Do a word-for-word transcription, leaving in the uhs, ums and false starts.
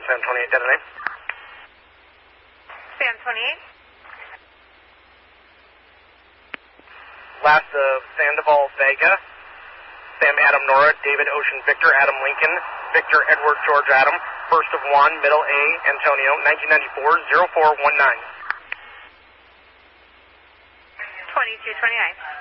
Sam twenty-eight, detonate. Sam twenty-eight. Last of Sandoval Vega, Sam Adam Nora, David Ocean Victor, Adam Lincoln, Victor Edward George Adam, first of Juan, middle A, Antonio, nineteen ninety-four, zero four one nine. twenty-two twenty-nine.